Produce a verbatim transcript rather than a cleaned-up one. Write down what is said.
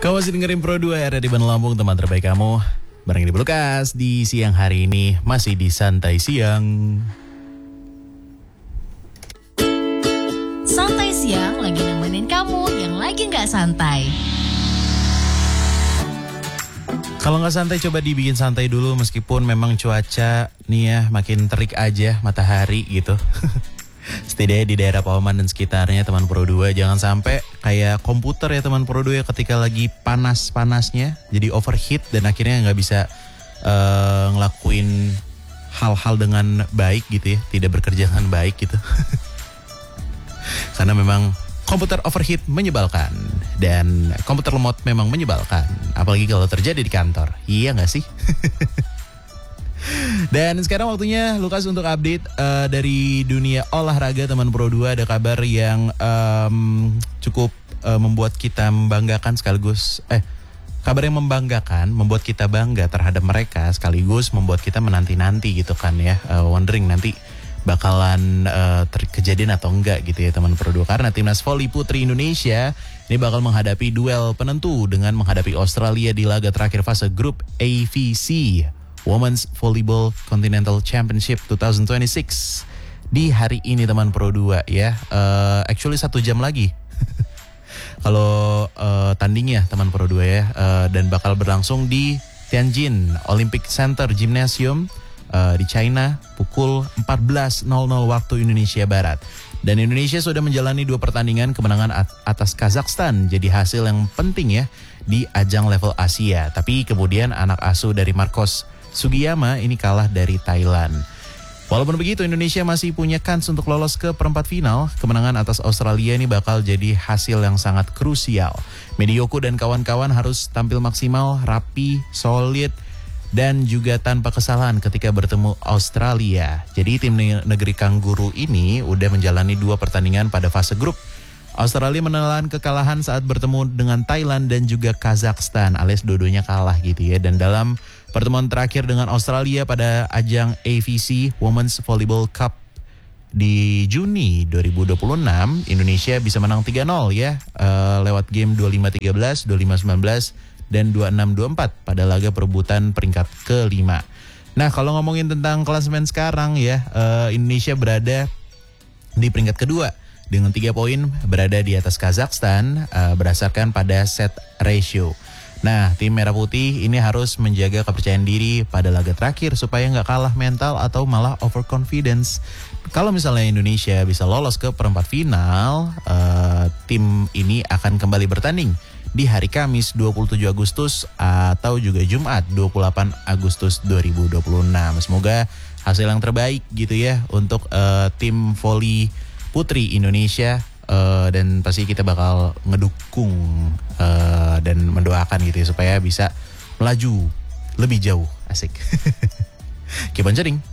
Kamu masih dengerin Pro dua R di Bandung Lampung, teman terbaik kamu. Bareng di Lukas di siang hari ini masih di Santai Siang. Santai Siang lagi nemenin kamu yang lagi gak santai. Kalau nggak santai coba dibikin santai dulu, meskipun memang cuaca nih ya makin terik aja matahari gitu. Setidaknya di daerah Pauman dan sekitarnya teman Pro dua jangan sampai kayak komputer ya teman Pro dua ketika lagi panas-panasnya jadi overheat dan akhirnya nggak bisa uh, ngelakuin hal-hal dengan baik gitu ya, tidak bekerja dengan baik gitu. Karena memang komputer overheat menyebalkan dan komputer lemot memang menyebalkan, apalagi kalau terjadi di kantor. Iya nggak sih? Dan sekarang waktunya Lukas untuk update uh, dari dunia olahraga teman Pro dua. Ada kabar yang um, cukup uh, membuat kita membanggakan sekaligus eh kabar yang membanggakan, membuat kita bangga terhadap mereka sekaligus membuat kita menanti-nanti gitu kan ya, uh, wondering nanti bakalan uh, terkejadian atau enggak gitu ya teman Pro dua, karena timnas voli putri Indonesia ini bakal menghadapi duel penentu dengan menghadapi Australia di laga terakhir fase grup A V C Women's Volleyball Continental Championship dua ribu dua puluh enam di hari ini teman Pro dua ya. Uh, actually satu jam lagi kalau uh, tandingnya teman Pro dua ya, uh, dan bakal berlangsung di Tianjin Olympic Center Gymnasium uh, di China pukul empat belas nol nol waktu Indonesia Barat. Dan Indonesia sudah menjalani dua pertandingan kemenangan at- atas Kazakhstan, jadi hasil yang penting ya di ajang level Asia. Tapi kemudian anak asuh dari Marcos Sugiyama ini kalah dari Thailand. Walaupun begitu Indonesia masih punya kans untuk lolos ke perempat final. Kemenangan atas Australia ini bakal jadi hasil yang sangat krusial. Medioko dan kawan-kawan harus tampil maksimal, rapi, solid, dan juga tanpa kesalahan ketika bertemu Australia. Jadi tim negeri Kangguru ini udah menjalani dua pertandingan pada fase grup. Australia menelan kekalahan saat bertemu dengan Thailand dan juga Kazakhstan, alias dua-duanya kalah gitu ya. Dan dalam pertemuan terakhir dengan Australia pada ajang A V C Women's Volleyball Cup di Juni dua ribu dua puluh enam, Indonesia bisa menang tiga nol ya, uh, lewat game dua puluh lima tiga belas, dua puluh lima sembilan belas, dan dua puluh enam dua puluh empat pada laga perebutan peringkat kelima. Nah kalau ngomongin tentang klasemen sekarang ya, uh, Indonesia berada di peringkat kedua dengan tiga poin, berada di atas Kazakhstan uh, berdasarkan pada set ratio. Nah, tim Merah Putih ini harus menjaga kepercayaan diri pada laga terakhir supaya nggak kalah mental atau malah overconfidence. Kalau misalnya Indonesia bisa lolos ke perempat final, uh, tim ini akan kembali bertanding di hari Kamis dua puluh tujuh Agustus atau juga Jumat dua puluh delapan Agustus dua ribu dua puluh enam. Semoga hasil yang terbaik gitu ya untuk uh, tim voli putri Indonesia, uh, dan pasti kita bakal ngedukung uh, dan mendoakan gitu ya supaya bisa melaju lebih jauh. Asik. Keep on chatting.